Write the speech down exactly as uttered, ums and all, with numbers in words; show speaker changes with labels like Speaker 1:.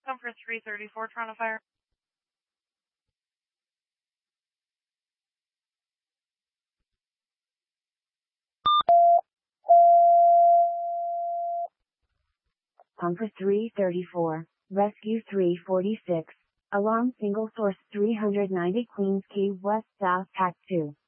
Speaker 1: for three thirty-four Toronto Fire.
Speaker 2: Comfort three thirty-four, Rescue three forty-six, Alarm Single Source three ninety Queens Quay West South Pack two.